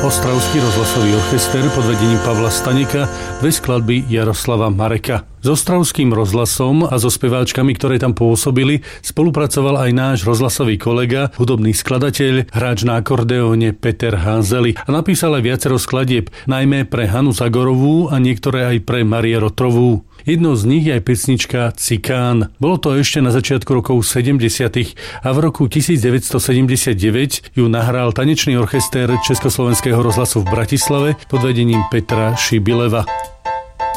Ostravský rozhlasový orchester pod vedením Pavla Staneka, dve skladby Jaroslava Mareka. S Ostravským rozhlasom a so speváčkami, ktoré tam pôsobili, spolupracoval aj náš rozhlasový kolega, hudobný skladateľ, hráč na akordeóne Peter Hanzeli a napísal aj viacero skladieb, najmä pre Hanu Zagorovú a niektoré aj pre Marie Rotrovú. Jednou z nich je aj pesnička Cikán. Bolo to ešte na začiatku rokov 70. a v roku 1979 ju nahral tanečný orchester Československého rozhlasu v Bratislave pod vedením Petra Šibileva.